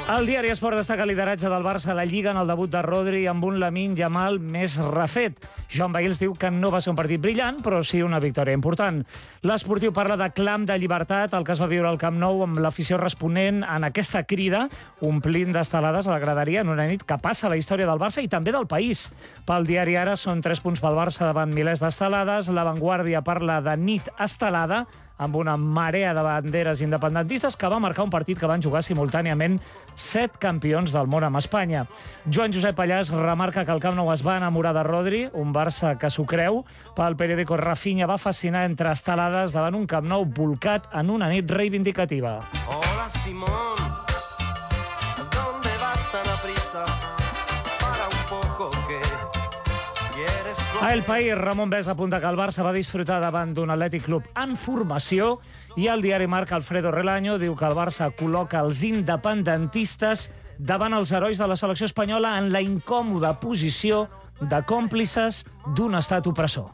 El diari Esport destaca el lideratge del Barça a la Lliga en el debut de Rodri amb un Lamine Yamal més refet. Joan Bailes diu que no va ser un partit brillant, però sí una victòria important. L'Esportiu parla de clam de llibertat, el que es va viure al Camp Nou amb l'afició responent en aquesta crida, omplint d'estelades a la graderia en una nit que passa a la història del Barça i també del país. Pel diari Ara són 3 punts pel Barça davant milers d'estelades. La Vanguardia parla de nit estelada, amb una marea de banderes independentistes que va marcar un partit que van jugar simultàniament 7 campions del món amb Espanya. Joan Josep Pallàs remarca que el Camp Nou es va enamorar de Rodri, un Barça que s'ho creu. Pel periòdico Rafinha va fascinar entre estelades davant un Camp Nou volcat en una nit reivindicativa. Hola, Simón. ¿Dónde vas tan aprisa? Para un poco que quieres... A El País, Ramon Besa apunta que el Barça va disfrutar davant d'un Atlètic Club en formació i el diari Marca Alfredo Relaño diu que el Barça col·loca els independentistes davant els herois de la selecció espanyola en la incòmoda posició de còmplices d'un estat opressor.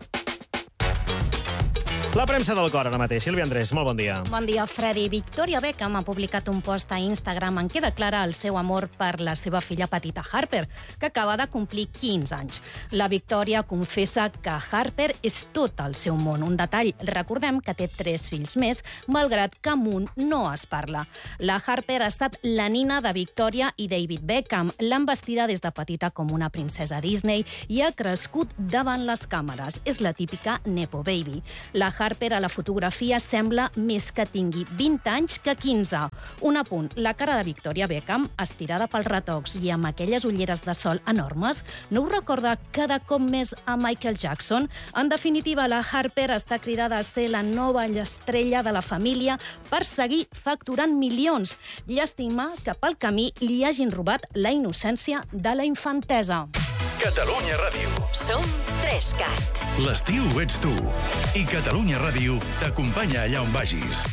La premsa del cor ara mateix. Sílvia Andrés, molt bon dia. Bon dia, Freddy. Victoria Beckham ha publicat un post a Instagram en què declara el seu amor per la seva filla petita Harper, que acaba de complir 15 anys. La Victoria confessa que Harper és tot el seu món. Un detall, recordem que té 3 fills més, malgrat que amb un no es parla. La Harper ha estat la nina de Victoria i David Beckham. L'han vestida des de petita com una princesa Disney i ha crescut davant les càmeres. És la típica Nepo Baby. La Harper a la fotografia sembla més que tingui 20 anys que 15. Un apunt, la cara de Victoria Beckham, estirada pels retocs i amb aquelles ulleres de sol enormes, no us recorda cada cop més a Michael Jackson? En definitiva, la Harper està cridada a ser la nova estrella de la família per seguir facturant milions. Llàstima que pel camí li hagin robat la innocència de la infantesa. Catalunya Ràdio. Som 3CAT. L'estiu ets tu. I Catalunya Ràdio t'acompanya allà on vagis.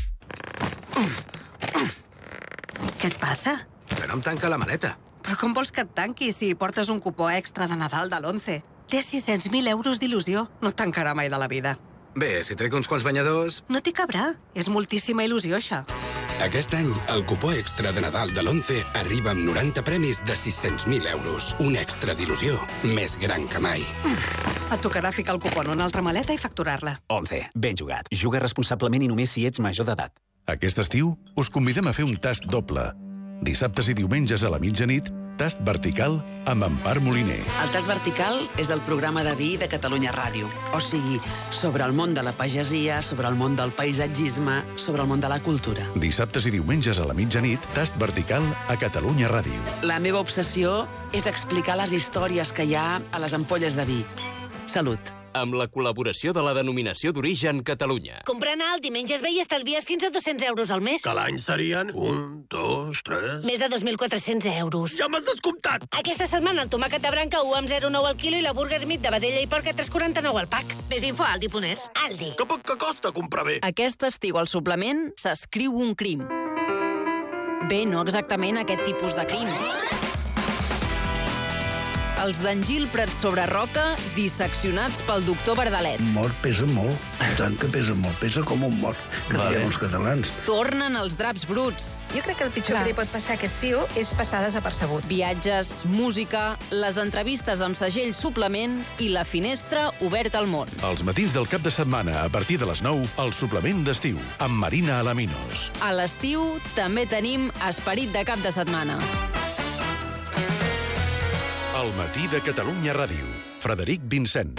Què et passa? Que no em tanca la maleta. Però com vols que et tanqui si portes un cupó extra de Nadal de l'11? Té 600.000 euros d'il·lusió. No et tancarà mai de la vida. Bé, si trec uns quants banyadors... No t'hi cabrà. És moltíssima il·lusió, això. Aquest any, el cupó extra de Nadal de l'11 arriba amb 90 premis de 600.000 euros. Un extra d'il·lusió més gran que mai. Et tocarà ficar el cupó en una altra maleta i facturar-la. 11. Ben jugat. Juga responsablement i només si ets major d'edat. Aquest estiu us convidem a fer un tast doble. Dissabtes i diumenges a la mitjanit, tast vertical amb Empar Moliner. El tast vertical és el programa de vi de Catalunya Ràdio. O sigui, sobre el món de la pagesia, sobre el món del paisatgisme, sobre el món de la cultura. Dissabtes i diumenges a la mitjanit, tast vertical a Catalunya Ràdio. La meva obsessió és explicar les històries que hi ha a les ampolles de vi. Salut. Amb la col·laboració de la Denominació d'Origen Catalunya. Comprant alt dimenges ve i estalvies fins a 200 euros al mes. Que l'any serien 1, 2, 3... Més de 2.400 euros. Ja m'has descomptat! Aquesta setmana el tomàquet de branca 1 amb 0,9 al quilo i la burger meat de vedella i porc a 3,49 al pack. Més info a Aldi.es. Aldi. Que poc que costa comprar bé. Aquest estiu al suplement s'escriu un crim. Bé, no exactament aquest tipus de crim. Els d'en Gil Prat sobre Roca, disseccionats pel doctor Verdalet. Mort pesa molt, tant que pesa molt, pesa com un mort, que diem els catalans. Tornen els draps bruts. Jo crec que el pitjor que li pot passar a aquest tio és passar desapercebut. Viatges, música, les entrevistes amb segell suplement i la finestra oberta al món. Els matins del cap de setmana, a partir de les 9, el suplement d'estiu, amb Marina Alaminos. A l'estiu també tenim esperit de cap de setmana. El matí de Catalunya Ràdio. Frederic Vincent.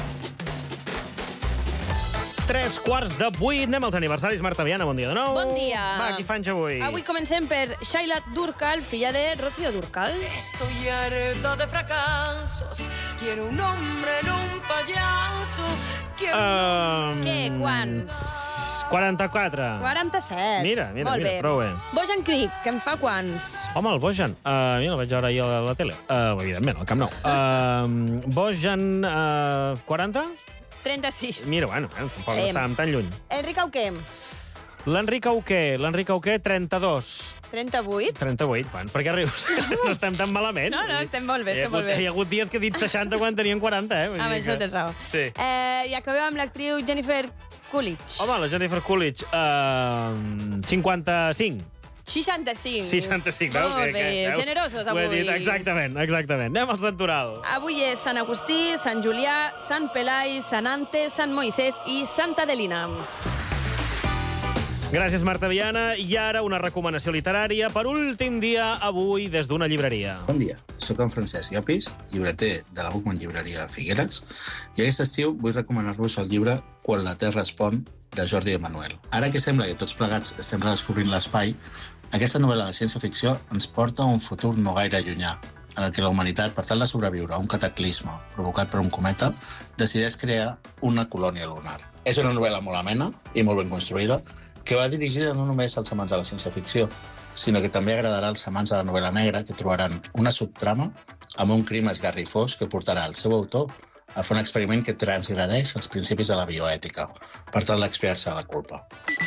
7:45. Anem als aniversaris. Marta Viana, bon dia de nou. Bon dia. Va, qui fa anys avui? Avui comencem per Shaila Durkal, filla de Rocío Durkal. Estoy harta de fracasos. Quiero un hombre en un payaso. Què? Quants? 44. 47. Mira, Molt bé. Prou bé. Bojan Kriek, que en fa quants? Home, el Bojan. Mira, el vaig veure ahir a la tele. Evidentment, al Camp Nou. Bojan, 40? 36. Mira, bueno, tampoc estàvem tan lluny. Enric Auqué. L'Enric Auqué, 32. 38? 38, bueno, per què rius? No estem tan malament. No, estem molt bé, estem molt bé. Hi ha hagut dies que he dit 60 quan tenien 40, Amb això tens raó. Sí. I acabem amb l'actriu Jennifer Coolidge. Home, la Jennifer Coolidge, 55. 65. 65, veus? Molt bé, generosos avui. Ho he dit, exactament. Anem al santoral. Avui és Sant Agustí, Sant Julià, Sant Pelai, Sant Ante, Sant Moisès i Santa Adelina. Gràcies, Marta Viana. I ara una recomanació literària per últim dia avui des d'una llibreria. Bon dia, sóc en Francesc Llopis, llibreter de la Bookman Llibreria Figueres, i aquest estiu vull recomanar-vos el llibre Quan la Terra respon, de Jordi Emanuel. Ara que sembla que tots plegats estem redescobrint l'espai, aquesta novel·la de ciència-ficció ens porta a un futur no gaire llunyà, en el que la humanitat, per tal de sobreviure a un cataclisme provocat per un cometa, decideix crear una colònia lunar. És una novel·la molt amena i molt ben construïda, que va dirigida no només als amants de la ciència-ficció, sinó que també agradarà als amants de la novel·la negra, que trobaran una subtrama amb un crim esgarrifós que portarà el seu autor a fer un experiment que transgredeix els principis de la bioètica, per tal d'expiar-se la culpa.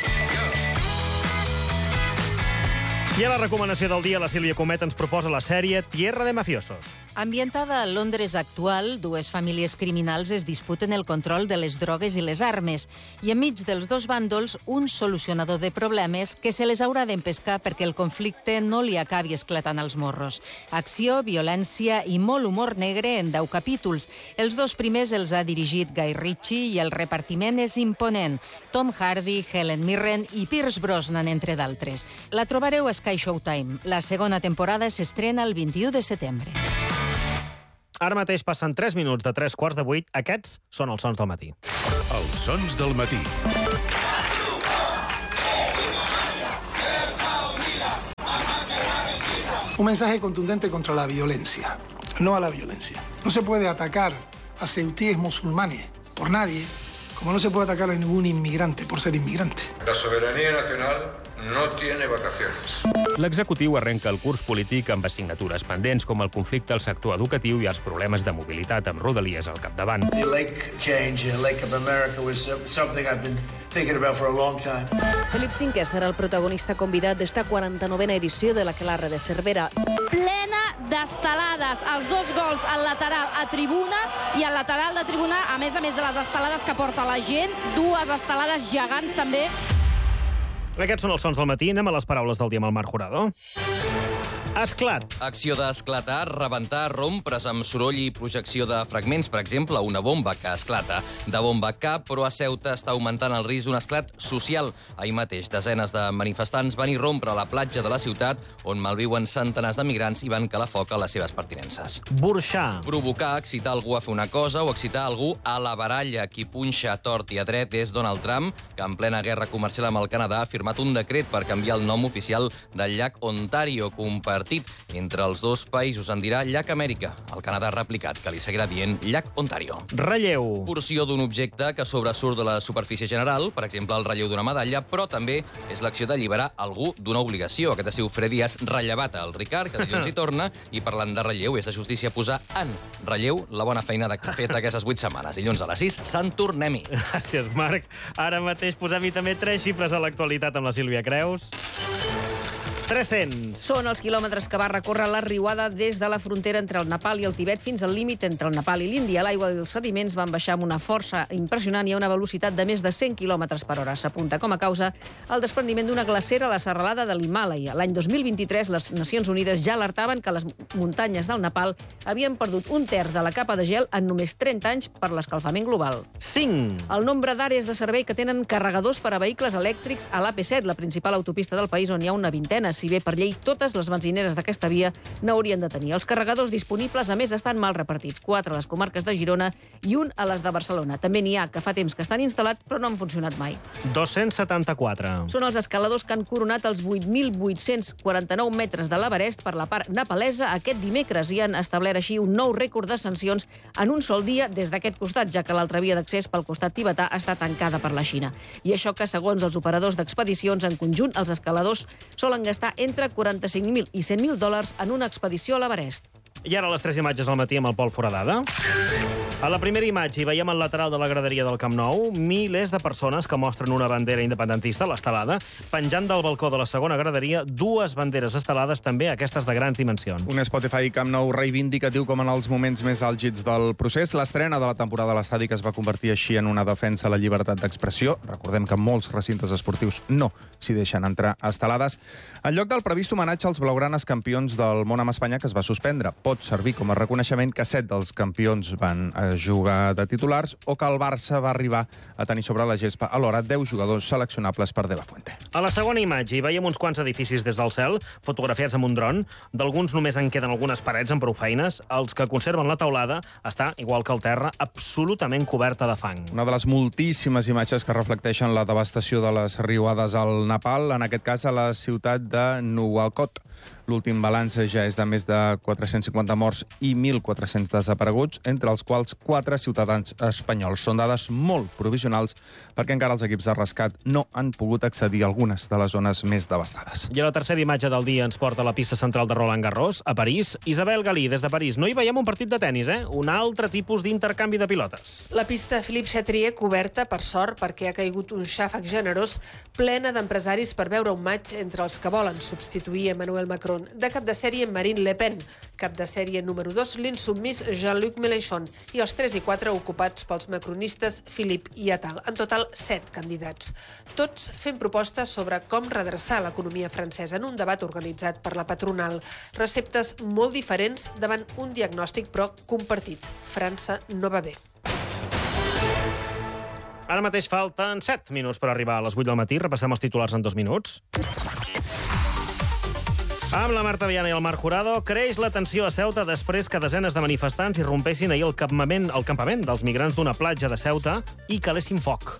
I a la recomanació del dia, la Sílvia Comet ens proposa la sèrie Tierra de Mafiosos. Ambientada a Londres actual, dues famílies criminals es disputen el control de les drogues i les armes, i enmig dels dos bàndols, un solucionador de problemes que se les haurà d'empescar perquè el conflicte no li acabi esclatant als morros. Acció, violència i molt humor negre en 10 capítols. Els dos primers els ha dirigit Guy Ritchie i el repartiment és imponent. Tom Hardy, Helen Mirren i Pierce Brosnan, entre d'altres. La trobareu a Sky Showtime. La segona temporada s'estrena el 21 de setembre. Ara mateix passen 3 minuts de 7:45. Aquests són els sons del matí. Els sons del matí. Un mensaje contundente contra la violencia, no a la violencia. No se puede atacar a ceutíes musulmanes por nadie, como no se puede atacar a ningún inmigrante por ser inmigrante. La soberanía nacional no tiene vacaciones. L'executiu arrenca el curs polític amb assignatures pendents com el conflicte al sector educatiu i els problemes de mobilitat amb Rodalies al capdavant. The lake change in Lake of America was something I've been thinking about for a long time. Felip V serà el protagonista convidat d'esta 49a edició de l'Aquelarre de Cervera. Plena d'estelades. Els dos gols al lateral a tribuna i al lateral de tribuna, a més de les estelades que porta la gent, dues estelades gegants també. Aquests són els sons del matí. Anem a les paraules del dia amb el Marc Jurado. Esclat. Acció d'esclatar, rebentar, rompre's amb soroll i projecció de fragments, per exemple, una bomba que esclata. De bomba cap, però a Ceuta està augmentant el risc d'un esclat social. Ahir mateix, desenes de manifestants van irrompre a la platja de la ciutat, on malviuen centenars de migrants i van calar foc a les seves pertinences. Burxar. Provocar, excitar algú a fer una cosa o excitar algú a la baralla. Qui punxa a tort i a dret és Donald Trump, que en plena guerra comercial amb el Canadà ha firmat un decret per canviar el nom oficial del llac Ontario, compartit entre els dos països en dirà llac Amèrica. El Canadà ha replicat que li seguirà dient llac Ontario. Relleu. Porció d'un objecte que sobresurt de la superfície general, per exemple, el relleu d'una medalla, però també és l'acció d'alliberar algú d'una obligació. Aquest estiu Freddy has rellevat el Ricard, que dilluns hi torna, i parlant de relleu, és de justícia posar en relleu la bona feina que ha fet aquestes 8 setmanes. Dilluns a les 6, Sant Tornem-hi. Gràcies, Marc. Ara mateix posem-hi també 3 xifres a l'actualitat amb la Sílvia Creus. 300. Són els quilòmetres que va recórrer la riuada des de la frontera entre el Nepal i el Tibet fins al límit entre el Nepal i l'Índia. L'aigua i els sediments van baixar amb una força impressionant i a una velocitat de més de 100 km per hora. S'apunta com a causa el desprendiment d'una glacera a la serralada de l'Himàlaia. L'any 2023, les Nacions Unides ja alertaven que les muntanyes del Nepal havien perdut un terç de la capa de gel en només 30 anys per l'escalfament global. 5. El nombre d'àrees de servei que tenen carregadors per a vehicles elèctrics a l'AP7, la principal autopista del país, on hi ha una vintena. Si bé per llei totes les benzineres d'aquesta via n'haurien de tenir. Els carregadors disponibles, a més, estan mal repartits. 4 a les comarques de Girona i 1 a les de Barcelona. També n'hi ha que fa temps que estan instal·lats però no han funcionat mai. 274. Són els escaladors que han coronat els 8.849 metres de l'Everest per la part nepalesa aquest dimecres i han establert així un nou rècord d'ascensions en un sol dia des d'aquest costat, ja que l'altra via d'accés pel costat tibetà està tancada per la Xina. I això que, segons els operadors d'expedicions, en conjunt, els escaladors solen gastar entre $45.000 i $100.000 en una expedició a l'Everest. I ara les 3 imatges del matí amb el Pol Foradada. A la primera imatge hi veiem el lateral de la graderia del Camp Nou, milers de persones que mostren una bandera independentista, l'estelada, penjant del balcó de la segona graderia, dues banderes estelades també, aquestes de grans dimensions. Un Spotify Camp Nou reivindicatiu com en els moments més àlgids del procés. L'estrena de la temporada a l'estadi que es va convertir així en una defensa a la llibertat d'expressió. Recordem que molts recintes esportius no s'hi deixen entrar estelades. En lloc del previst homenatge als blaugranes campions del món amb Espanya, que es va suspendre, pot servir com a reconeixement que 7 dels campions van jugar de titulars o que el Barça va arribar a tenir sobre la gespa alhora 10 jugadors seleccionables per De La Fuente. A la segona imatge hi veiem uns quants edificis des del cel, fotografiats amb un dron. D'alguns només en queden algunes parets amb prou feines. Els que conserven la teulada està, igual que el terra, absolutament coberta de fang. Una de les moltíssimes imatges que reflecteixen la devastació de les riuades al Nepal, en aquest cas a la ciutat de Nuwakot. L'últim balanç ja és de més de 450 morts i 1.400 desapareguts, entre els quals 4 ciutadans espanyols. Són dades molt provisionals perquè encara els equips de rescat no han pogut accedir a algunes de les zones més devastades. I a la tercera imatge del dia ens porta a la pista central de Roland Garros, a París. Isabel Galí, des de París. No hi veiem un partit de tennis, Un altre tipus d'intercanvi de pilotes. La pista Philippe Chatrier coberta, per sort, perquè ha caigut un xàfec generós, plena d'empresaris per veure un match entre els que volen substituir Emmanuel Macron. De cap de sèrie Marine Le Pen, cap de sèrie número 2 l'insubmís Jean-Luc Mélenchon i els 3 i 4 ocupats pels macronistes Philippe i Attal. En total, 7 candidats. Tots fent propostes sobre com redreçar l'economia francesa en un debat organitzat per la patronal. Receptes molt diferents davant un diagnòstic, però compartit. França no va bé. Ara mateix falten 7 minuts per arribar a les 8 del matí. Repassem els titulars en 2 minuts. Amb la Marta Viana i el Marc Jurado, creix la tensió a Ceuta després que desenes de manifestants irrompessin ahir al campament dels migrants d'una platja de Ceuta i calessin foc.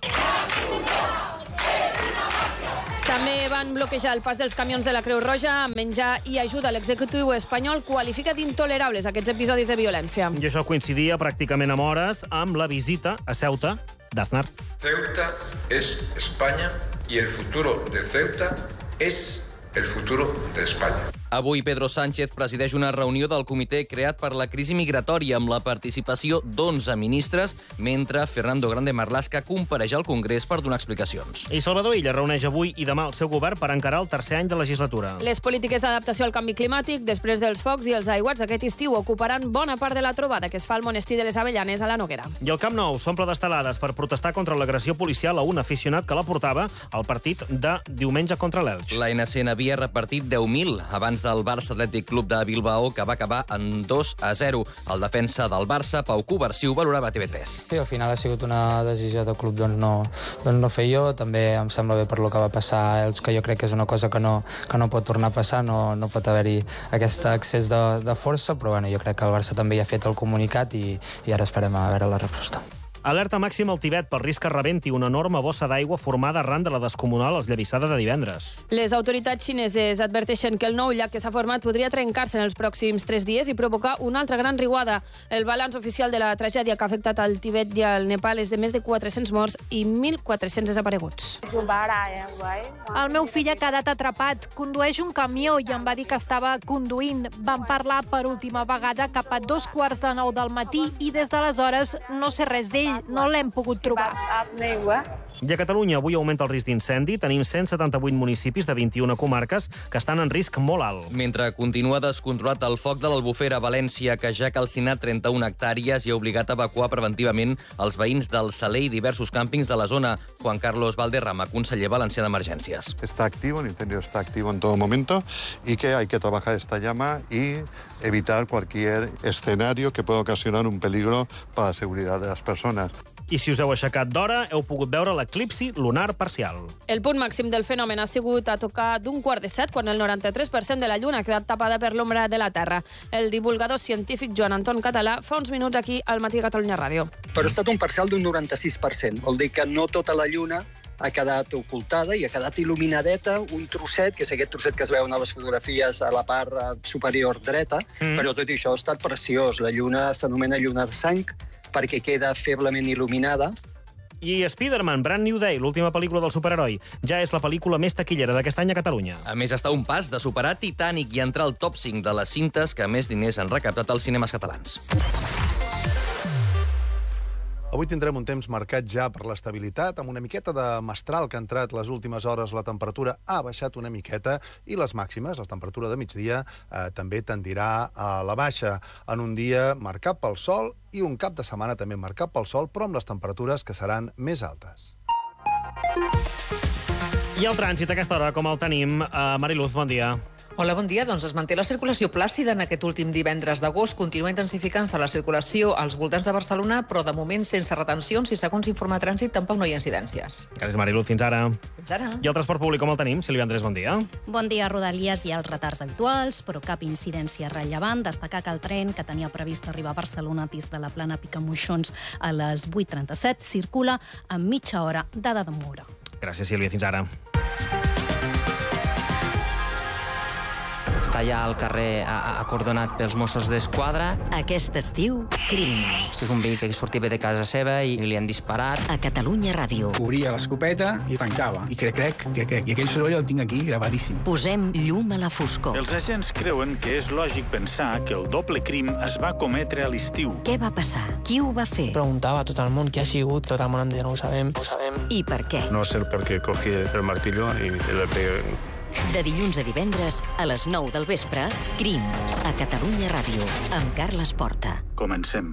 També van bloquejar el pas dels camions de la Creu Roja amb menjar i ajuda. L'executiu espanyol qualifica d'intolerables aquests episodis de violència. I això coincidia pràcticament amb hores amb la visita a Ceuta d'Aznar. Ceuta es España y el futuro de Ceuta es el futuro de España. Avui Pedro Sánchez presideix una reunió del comitè creat per la crisi migratòria amb la participació d'11 ministres, mentre Fernando Grande Marlaska compareix al Congrés per donar explicacions. I Salvador Illa reuneix avui i demà el seu govern per encarar el tercer any de legislatura. Les polítiques d'adaptació al canvi climàtic, després dels focs i els aiguats d'aquest estiu, ocuparan bona part de la trobada que es fa al monestir de les Avellanes a la Noguera. I el Camp Nou s'omple d'estelades per protestar contra l'agressió policial a un aficionat que la portava al partit de diumenge contra l'Elx. L'ANC n'havia repartit 10.000 abans del Barça Atlètic Club de Bilbao, que va acabar en 2-0. El defensa del Barça, Pau Covarsí, ho valorava a TV3. Sí, al final ha sigut una decisió del club no fer jo. També em sembla bé per lo que va passar a Elx, que jo crec que és una cosa que no pot tornar a passar, no pot haver-hi aquest excés de força, però bueno, jo crec que el Barça també ja ha fet el comunicat i ara esperem a veure la resposta. Alerta màxima al Tibet pel risc que rebenti una enorme bossa d'aigua formada arran de la descomunal esllavissada de divendres. Les autoritats xineses adverteixen que el nou llac que s'ha format podria trencar-se en els pròxims 3 dies i provocar una altra gran riuada. El balanç oficial de la tragèdia que ha afectat al Tibet i al Nepal és de més de 400 morts i 1.400 desapareguts. El meu fill ha quedat atrapat. Condueix un camió i em va dir que estava conduint. Vam parlar per última vegada cap a 2:45 del matí i des d'aleshores no sé res d'ell. No l'hem pogut trobar. I a Catalunya avui augmenta el risc d'incendi. Tenim 178 municipis de 21 comarques que estan en risc molt alt. Mentre continua descontrolat el foc de l'Albufera a València, que ja ha calcinat 31 hectàrees i ha obligat a evacuar preventivament els veïns del Saler i diversos càmpings de la zona. Juan Carlos Valderrama, conseller valencià d'Emergències. Está activo, el incendio está activo en todo momento y que hay que trabajar esta llama y evitar cualquier escenario que pueda ocasionar un peligro para la seguridad de las personas. I si us heu aixecat d'hora, heu pogut veure l'eclipsi lunar parcial. El punt màxim del fenomen ha sigut a tocar d'un 6:45, quan el 93% de la lluna ha quedat tapada per l'ombra de la Terra. El divulgador científic Joan Anton Català fa uns minuts aquí al Matí Catalunya Ràdio. Però ha estat un parcial d'un 96%. Vol dir que no tota la lluna ha quedat ocultada i ha quedat il·luminadeta, un trosset, que és aquest trosset que es veuen a les fotografies a la part superior dreta, però tot això ha estat preciós. La lluna s'anomena lluna de sang, perquè queda feblement il·luminada. I Spider-Man, Brand New Day, l'última pel·lícula del superheroi, ja és la pel·lícula més taquillera d'aquest any a Catalunya. A més, està a un pas de superar Titanic i entrar al top 5 de les cintes que més diners han recaptat als cinemes catalans. Avui tindrem un temps marcat ja per l'estabilitat, amb una miqueta de mestral que ha entrat les últimes hores. La temperatura ha baixat una miqueta i les màximes, la temperatura de migdia, també tendirà a la baixa en un dia marcat pel sol i un cap de setmana també marcat pel sol, però amb les temperatures que seran més altes. I el trànsit a aquesta hora, com el tenim? Mariluz, bon dia. Hola, bon dia. Doncs es manté la circulació plàcida en aquest últim divendres d'agost. Continua intensificant-se la circulació als voltants de Barcelona, però de moment sense retencions i, segons informa Trànsit, tampoc no hi ha incidències. Gràcies, Mariluz. Fins ara. Fins ara. I el transport públic, com el tenim? Sílvia Andrés, bon dia. Bon dia. A Rodalies hi ha els retards habituals, però cap incidència rellevant. Destacar que el tren, que tenia previst arribar a Barcelona des de la plana Picamoixons a les 8:37, circula amb mitja hora de demora. Gràcies, Sílvia. Fins ara. Està ja al carrer acordonat pels Mossos d'Esquadra. Aquest estiu, crims. És un veí que sortia de casa seva i li han disparat. A Catalunya Ràdio. Obria l'escopeta i tancava. I crec. I aquell soroll el tinc aquí gravadíssim. Posem llum a la foscor. Els agents creuen que és lògic pensar que el doble crim es va cometre a l'estiu. Què va passar? Qui ho va fer? Preguntava a tot el món què ha sigut. Tot el món em deia, no ho sabem. I per què? No sé per què cogí el martillo i le pegué. De dilluns a divendres, a les 9 del vespre, Crims, a Catalunya Ràdio, amb Carles Porta. Comencem.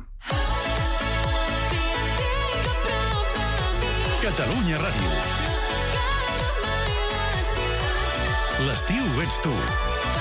Catalunya Ràdio. L'estiu ets tu.